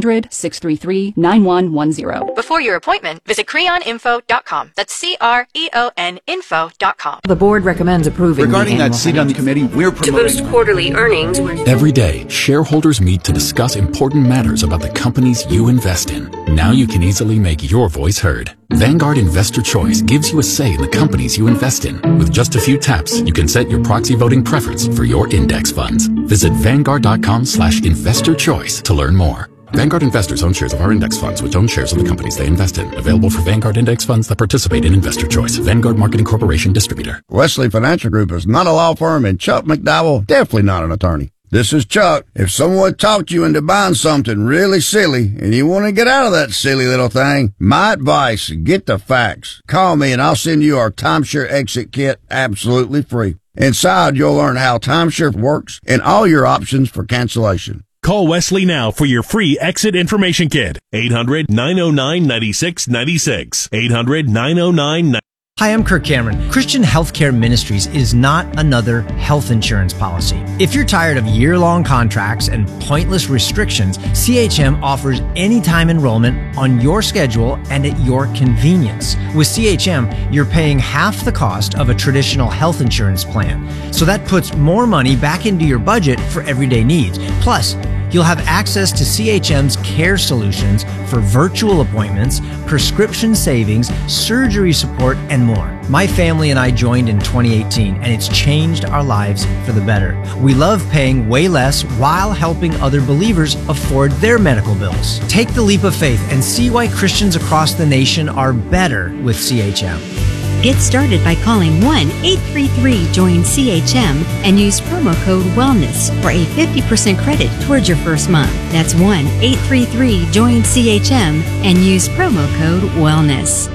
1-800-633-9110. Before your appointment, visit creoninfo.com. That's CREON info.com. The board recommends approving regarding the that seat on the committee, we're promoting to boost quarterly earnings. Every day, shareholders meet to discuss important matters about the companies you invest in. Now you can easily make your voice heard. Vanguard Investor Choice gives you a say in the companies you invest in. With just a few taps, you can set your proxy voting preference for your index funds. Visit Vanguard.com/investorchoice to learn more. Vanguard investors own shares of our index funds, which own shares of the companies they invest in. Available for Vanguard index funds that participate in Investor Choice. Vanguard Marketing Corporation Distributor. Wesley Financial Group is not a law firm, and Chuck McDowell definitely not an attorney. This is Chuck. If someone talked you into buying something really silly and you want to get out of that silly little thing, my advice, get the facts. Call me and I'll send you our timeshare exit kit absolutely free. Inside, you'll learn how timeshare works and all your options for cancellation. Call Wesley now for your free exit information kit. 800-909-9696. 800-909-9696. Hi, I'm Kirk Cameron. Christian Healthcare Ministries is not another health insurance policy. If you're tired of year-long contracts and pointless restrictions, CHM offers anytime enrollment on your schedule and at your convenience. With CHM, you're paying half the cost of a traditional health insurance plan. So that puts more money back into your budget for everyday needs. Plus, You'll have access to CHM's care solutions for virtual appointments, prescription savings, surgery support, and more. My family and I joined in 2018, and it's changed our lives for the better. We love paying way less while helping other believers afford their medical bills. Take the leap of faith and see why Christians across the nation are better with CHM. Get started by calling 1-833-JOIN-CHM and use promo code WELLNESS for a 50% credit towards your first month. That's 1-833-JOIN-CHM and use promo code WELLNESS.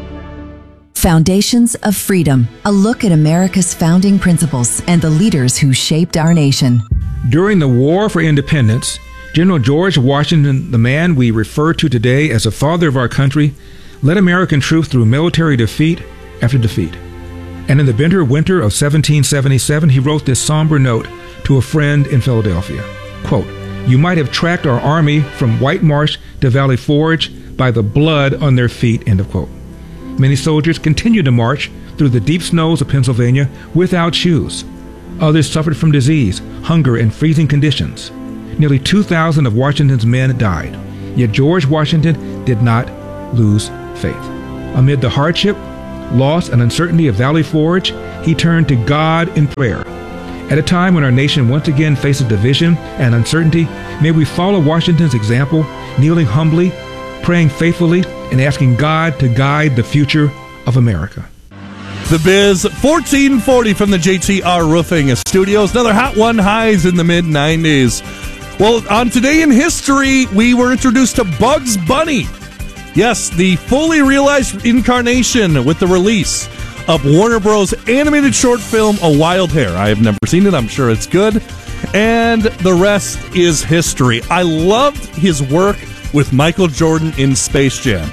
Foundations of Freedom, a look at America's founding principles and the leaders who shaped our nation. During the War for Independence, General George Washington, the man we refer to today as the father of our country, led American troops through military defeat after defeat. And in the bitter winter of 1777, he wrote this somber note to a friend in Philadelphia. Quote, "You might have tracked our army from White Marsh to Valley Forge by the blood on their feet," end of quote. Many soldiers continued to march through the deep snows of Pennsylvania without shoes. Others suffered from disease, hunger, and freezing conditions. Nearly 2,000 of Washington's men died. Yet George Washington did not lose faith. Amid the hardship, loss, and uncertainty of Valley Forge, he turned to God in prayer. At a time when our nation once again faces division and uncertainty, may we follow Washington's example, kneeling humbly, praying faithfully, and asking God to guide the future of America. The Biz, 1440 from the JTR Roofing Studios. Another hot one, highs in the mid-90s. Well, on Today in History, we were introduced to Bugs Bunny. Yes, the fully realized incarnation with the release of Warner Bros. Animated short film, A Wild Hare. I have never seen it. I'm sure it's good. And the rest is history. I loved his work with Michael Jordan in Space Jam.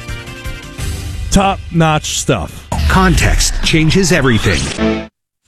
Top-notch stuff. Context changes everything.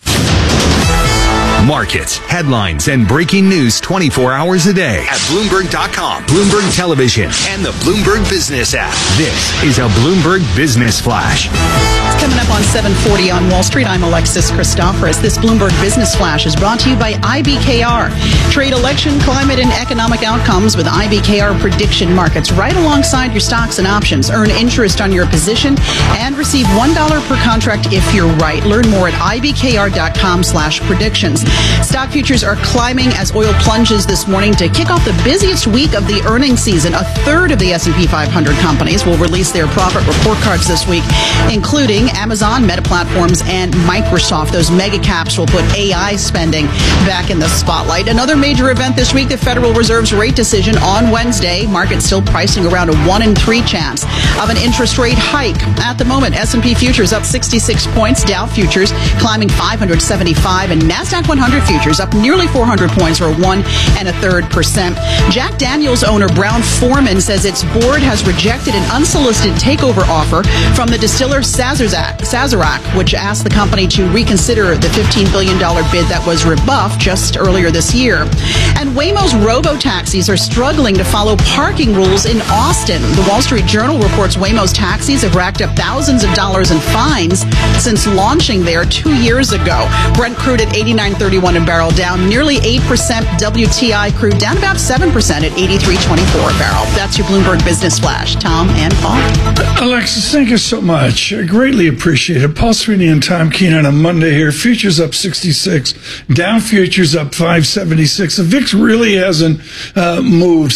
Markets, headlines, and breaking news 24 hours a day at Bloomberg.com, Bloomberg Television, and the Bloomberg Business app. This is a Bloomberg Business Flash. Coming up on 740 on Wall Street, I'm Alexis Christoforous. This Bloomberg Business Flash is brought to you by IBKR. Trade election, climate, and economic outcomes with IBKR prediction markets right alongside your stocks and options. Earn interest on your position and receive $1 per contract if you're right. Learn more at ibkr.com/predictions. Stock futures are climbing as oil plunges this morning to kick off the busiest week of the earnings season. A third of the S&P 500 companies will release their profit report cards this week, including Amazon, Meta Platforms, and Microsoft. Those mega caps will put AI spending back in the spotlight. Another major event this week, the Federal Reserve's rate decision on Wednesday. Markets still pricing around a 1 in 3 chance of an interest rate hike. At the moment, S&P futures up 66 points, Dow futures climbing 575, and NASDAQ 100 futures up nearly 400 points, or 1 1/3%. Jack Daniels owner Brown Forman says its board has rejected an unsolicited takeover offer from the distiller Sazerac, which asked the company to reconsider the $15 billion bid that was rebuffed just earlier this year. And Waymo's robo-taxis are struggling to follow parking rules in Austin. The Wall Street Journal reports Waymo's taxis have racked up thousands of dollars in fines since launching there 2 years ago. Brent crude at $89.31 a barrel, down nearly 8%. WTI crude down about 7% at $83.24 a barrel. That's your Bloomberg Business Flash. Tom and Paul. Alexis, thank you so much. I greatly appreciate it. Paul Sweeney and Tom Keene on a Monday here. Futures up 66. Dow futures up 576. The VIX really hasn't moved.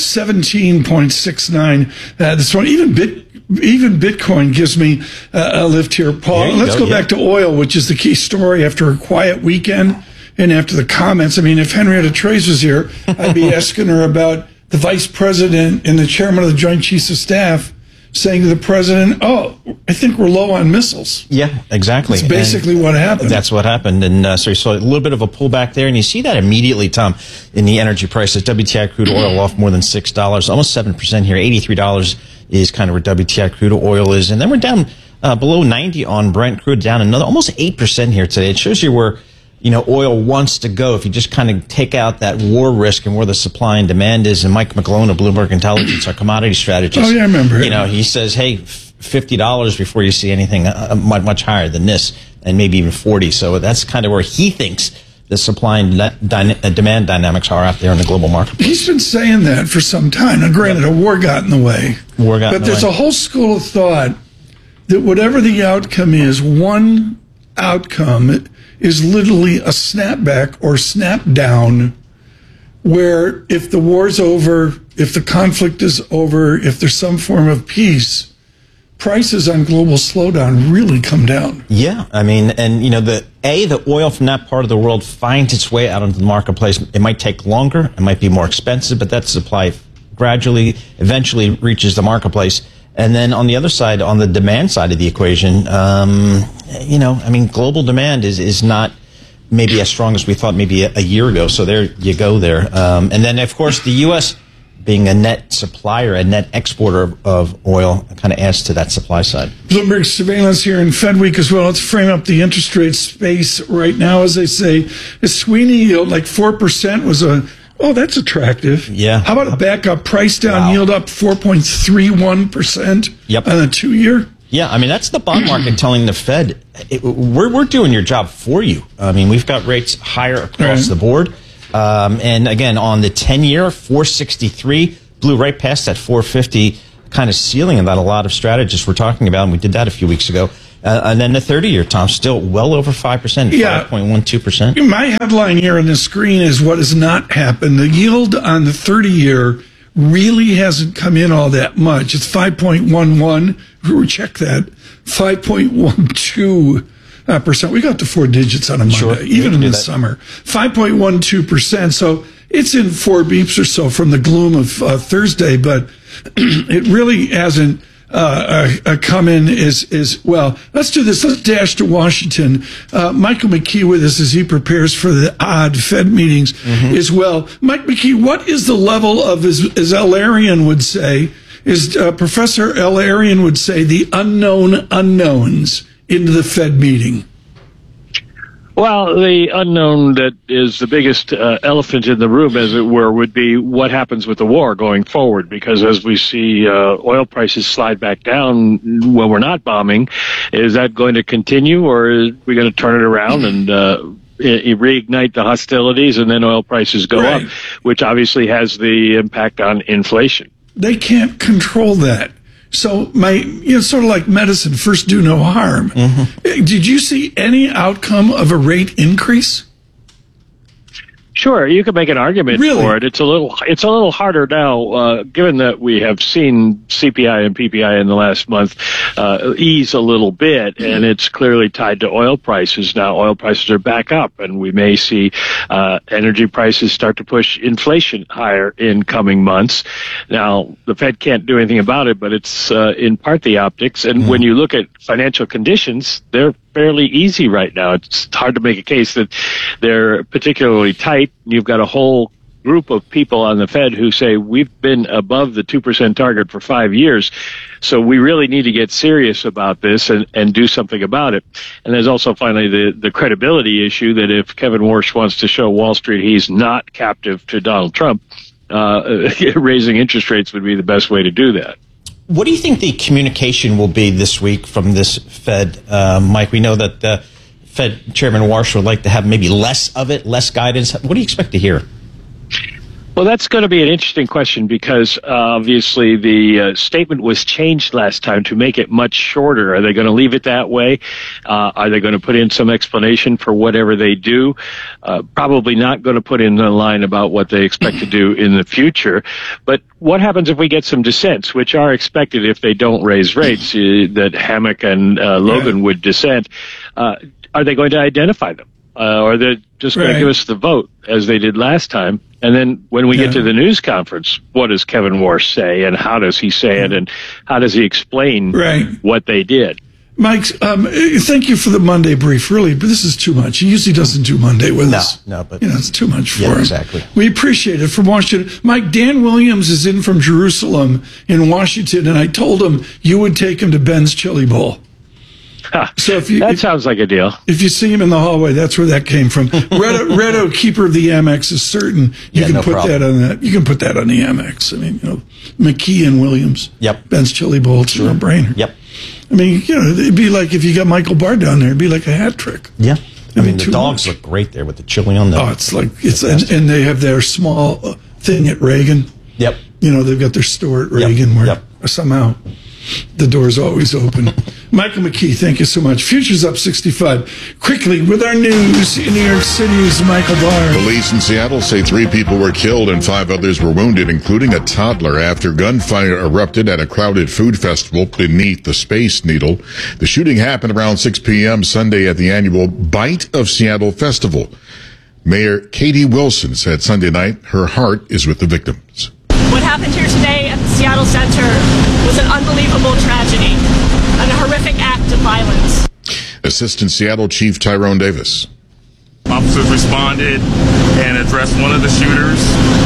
17.69 this one. Even Bitcoin gives me a lift here, Paul. Let's go back to oil, which is the key story after a quiet weekend and after the comments. I mean, if Henrietta Trace was here, I'd be asking her about the vice president and the chairman of the Joint Chiefs of Staff saying to the president, "Oh, I think we're low on missiles." Yeah, exactly. That's basically what happened. That's what happened. And so you saw a little bit of a pullback there, and you see that immediately, Tom, in the energy prices. WTI crude oil off more than $6, almost 7% here. $83 is kind of where WTI crude oil is. And then we're down below 90 on Brent crude, down another almost 8% here today. It shows you where oil wants to go if you just kind of take out that war risk and where the supply and demand is. And Mike McGlone of Bloomberg Intelligence, our commodity strategist. Oh, yeah, I remember. He says, hey, $50 before you see anything much higher than this, and maybe even 40. So that's kind of where he thinks the supply and demand dynamics are out there in the global market. He's been saying that for some time. Now, granted, a war got in the way. But there's a whole school of thought that whatever the outcome is, one outcome is literally a snapback or snap down, where if the war's over, if the conflict is over, if there's some form of peace, prices on global slowdown really come down. Yeah, I mean, and the oil from that part of the world finds its way out into the marketplace. It might take longer, it might be more expensive, but that supply gradually, eventually reaches the marketplace. And then on the other side, on the demand side of the equation, global demand is not maybe as strong as we thought maybe a year ago. So there you go there. And then, of course, the U.S. being a net supplier, a net exporter of oil, kind of adds to that supply side. Bloomberg surveillance here in Fed Week as well. Let's frame up the interest rate space right now. As they say, the Sweeney yield, like 4%, was that's attractive. Yeah. How about a backup price down yield up 4.31% on a 2-year? Yeah, I mean, that's the bond market telling the Fed, we're doing your job for you. I mean, we've got rates higher across the board. And again, on the 10-year, 463, blew right past that 450 kind of ceiling that a lot of strategists were talking about, and we did that a few weeks ago. And then the 30-year, Tom, still well over 5%, 5.12%. My headline here on the screen is what has not happened. The yield on the 30-year really hasn't come in all that much. It's 5.11. Check that. 5.12%. We got to 4 digits on a Monday, even in the summer. 5.12%. So it's in 4 beeps or so from the gloom of Thursday, but it really hasn't come in is well. Let's do this. Let's dash to Washington. Michael McKee with us as he prepares for the odd Fed meetings as well. Mike McKee, what is the level of, as L. Arian would say, Professor L. Arian would say, the unknown unknowns into the Fed meeting? Well, the unknown that is the biggest elephant in the room, as it were, would be what happens with the war going forward. Because as we see oil prices slide back down when we're not bombing, is that going to continue, or are we going to turn it around and reignite the hostilities, and then oil prices go up, which obviously has the impact on inflation? They can't control that. So sort of like medicine, first do no harm. Did you see any outcome of a rate increase? Sure, you could make an argument for it. It's a little harder now, given that we have seen CPI and PPI in the last month ease a little bit, and it's clearly tied to oil prices. Now oil prices are back up, and we may see energy prices start to push inflation higher in coming months. Now the Fed can't do anything about it, but it's in part the optics. And when you look at financial conditions, they're fairly easy right now. It's hard to make a case that they're particularly tight. You've got a whole group of people on the Fed who say we've been above the 2% target for 5 years, so we really need to get serious about this and do something about it. And there's also finally the credibility issue that if Kevin Warsh wants to show Wall Street he's not captive to Donald Trump, raising interest rates would be the best way to do that. What do you think the communication will be this week from this Fed, Mike? We know that Fed Chairman Warsh would like to have maybe less of it, less guidance. What do you expect to hear? Well, that's going to be an interesting question because obviously the statement was changed last time to make it much shorter. Are they going to leave it that way? Are they going to put in some explanation for whatever they do? Probably not going to put in a line about what they expect to do in the future. But what happens if we get some dissents, which are expected if they don't raise rates, that Hammack and Logan would dissent? Are they going to identify them? Or are they just going to give us the vote as they did last time? And then when we get to the news conference, what does Kevin Warsh say, and how does he say it, and how does he explain what they did? Mike, thank you for the Monday brief. Really, but this is too much. He usually doesn't do Monday with us. No, but it's too much for him. Exactly. We appreciate it from Washington. Mike, Dan Williams is in from Jerusalem in Washington, and I told him you would take him to Ben's Chili Bowl. So that sounds like a deal. If you see him in the hallway, that's where that came from. Redo, keeper of the Amex, is certain. You can put that on that. You can put that on the Amex. I mean, McKee and Williams. Yep. Ben's Chili Bowl. It's a no-brainer. Yep. I mean, it'd be like if you got Michael Barr down there. It'd be like a hat trick. Yeah. I mean, the dogs look great there with the chili on them. Oh, and they have their small thing at Reagan. Yep. You know, they've got their store at Reagan where somehow the door's always open. Michael McKee, thank you so much. Future's up 65. Quickly, with our news in New York City's Michael Barr. Police in Seattle say 3 people were killed and 5 others were wounded, including a toddler, after gunfire erupted at a crowded food festival beneath the Space Needle. The shooting happened around 6 p.m. Sunday at the annual Bite of Seattle Festival. Mayor Katie Wilson said Sunday night her heart is with the victims. What happened here today at the Seattle Center was an unbelievable tragedy and a horrific act of violence. Assistant Seattle Chief Tyrone Davis. Officers responded and addressed one of the shooters.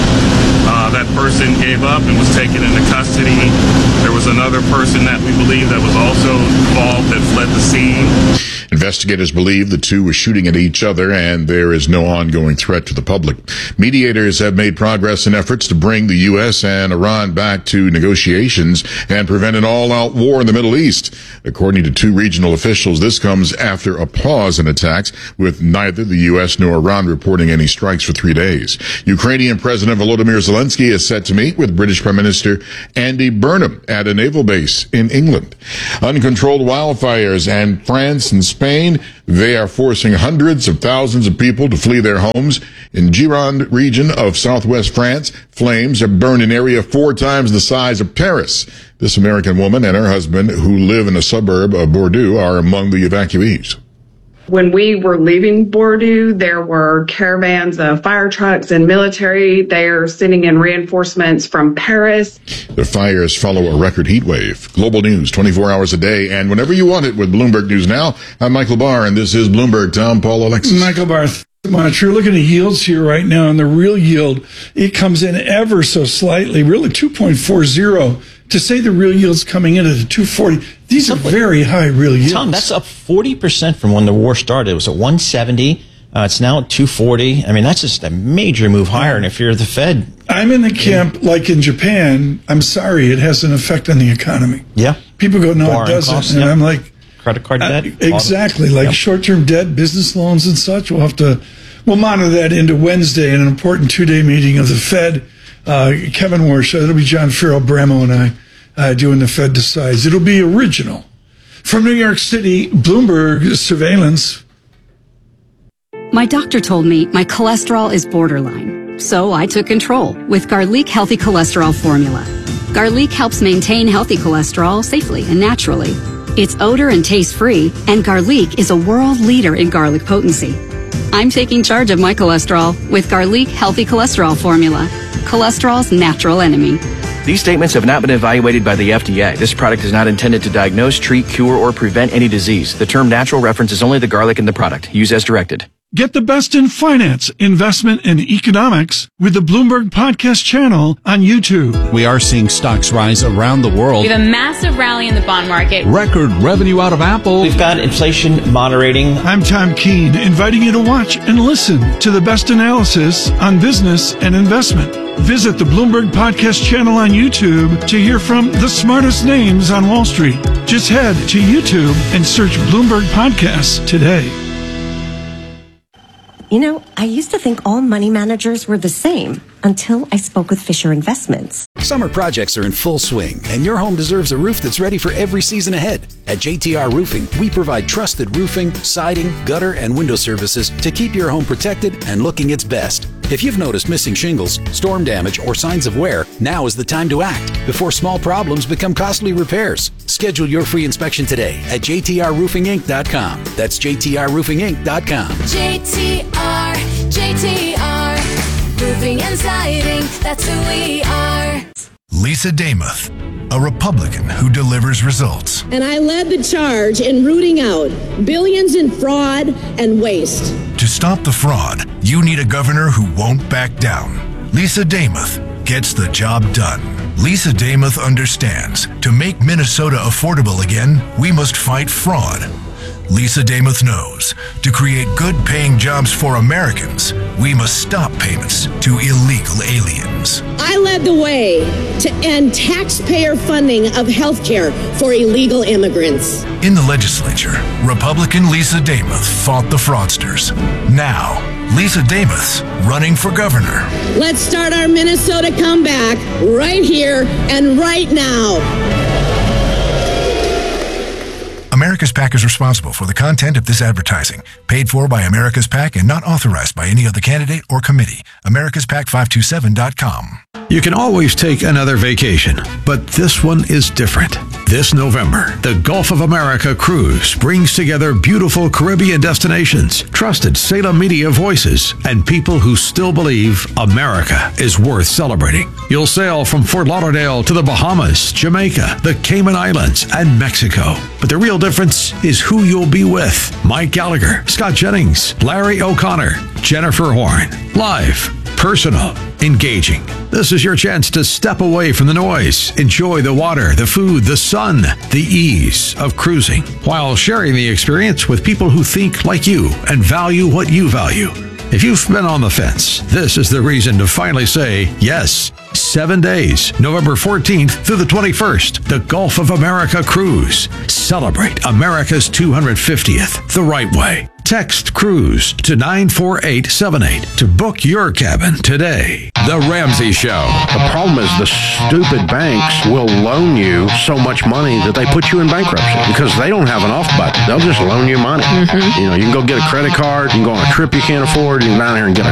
That person gave up and was taken into custody. There was another person that we believe that was also involved that fled the scene. Investigators believe the two were shooting at each other and there is no ongoing threat to the public. Mediators have made progress in efforts to bring the U.S. and Iran back to negotiations and prevent an all-out war in the Middle East. According to 2 regional officials, this comes after a pause in attacks, with neither the U.S. nor Iran reporting any strikes for 3 days. Ukrainian President Volodymyr Zelensky is set to meet with British Prime Minister Andy Burnham at a naval base in England. Uncontrolled wildfires in France and Spain, they are forcing hundreds of thousands of people to flee their homes. In Gironde region of southwest France, flames have burned an area 4 times the size of Paris. This American woman and her husband, who live in a suburb of Bordeaux, are among the evacuees. When we were leaving Bordeaux, there were caravans of fire trucks and military. They are sending in reinforcements from Paris. The fires follow a record heat wave. Global news 24 hours a day and whenever you want it with Bloomberg News Now. I'm Michael Barr, and this is Bloomberg. Tom, Paul, Alexis. Michael Barr, much. You're looking at yields here right now, and the real yield, it comes in ever so slightly, really 2.40. To say the real yield's coming in at a 240, these are very high real yields. Tom, that's up 40% from when the war started. It was at 170. It's now at 240. I mean, that's just a major move higher. And if you're the Fed, I'm in the camp, like in Japan, I'm sorry, it has an effect on the economy. Yeah. People go, no, Borrowing it doesn't. costs, and I'm like, credit card debt. Exactly. Like short-term debt, business loans and such. We'll monitor that into Wednesday in an important 2-day meeting of the Fed. Kevin Warsh, it'll be John Farrell, Bramo, and I doing the Fed Decides. It'll be original. From New York City, Bloomberg Surveillance. My doctor told me my cholesterol is borderline, so I took control with Garlic Healthy Cholesterol Formula. Garlic helps maintain healthy cholesterol safely and naturally. It's odor and taste-free, and Garlic is a world leader in garlic potency. I'm taking charge of my cholesterol with Garlic Healthy Cholesterol Formula, cholesterol's natural enemy. These statements have not been evaluated by the FDA. This product is not intended to diagnose, treat, cure, or prevent any disease. The term natural references only the garlic in the product. Use as directed. Get the best in finance, investment, and economics with the Bloomberg Podcast channel on YouTube. We are seeing stocks rise around the world. We have a massive rally in the bond market. Record revenue out of Apple. We've got inflation moderating. I'm Tom Keene, inviting you to watch and listen to the best analysis on business and investment. Visit the Bloomberg Podcast channel on YouTube to hear from the smartest names on Wall Street. Just head to YouTube and search Bloomberg Podcasts today. You know, I used to think all money managers were the same until I spoke with Fisher Investments. Summer projects are in full swing, and your home deserves a roof that's ready for every season ahead. At JTR Roofing, we provide trusted roofing, siding, gutter, and window services to keep your home protected and looking its best. If you've noticed missing shingles, storm damage, or signs of wear, now is the time to act before small problems become costly repairs. Schedule your free inspection today at jtrroofinginc.com. That's jtrroofinginc.com. JTR, roofing and siding, that's who we are. Lisa Damuth, a Republican who delivers results. And I led the charge in rooting out billions in fraud and waste. To stop the fraud, you need a governor who won't back down. Lisa Damuth gets the job done. Lisa Damuth understands to make Minnesota affordable again, we must fight fraud. Lisa Damuth knows to create good-paying jobs for Americans, we must stop payments to illegal aliens. I led the way to end taxpayer funding of health care for illegal immigrants. In the legislature, Republican Lisa Damuth fought the fraudsters. Now, Lisa Damuth's running for governor. Let's start our Minnesota comeback right here and right now. America's PAC is responsible for the content of this advertising. Paid for by America's PAC and not authorized by any other candidate or committee. AmericasPAC527.com. You can always take another vacation, but this one is different. This November, the Gulf of America Cruise brings together beautiful Caribbean destinations, trusted Salem media voices, and people who still believe America is worth celebrating. You'll sail from Fort Lauderdale to the Bahamas, Jamaica, the Cayman Islands, and Mexico. But the real difference is who you'll be with. Mike Gallagher, Scott Jennings, Larry O'Connor, Jennifer Horn. Live, personal, engaging. This is your chance to step away from the noise, enjoy the water, the food, the sun, the ease of cruising, while sharing the experience with people who think like you and value what you value. If you've been on the fence, this is the reason to finally say yes. 7 days, November 14th through the 21st, the Gulf of America Cruise. Celebrate America's 250th the right way. Text CRUISE to 94878 to book your cabin today. The Ramsey Show. The problem is the stupid banks will loan you so much money that they put you in bankruptcy because they don't have an off button. They'll just loan you money. You know, you can go get a credit card, you can go on a trip you can't afford, you can go down here and get a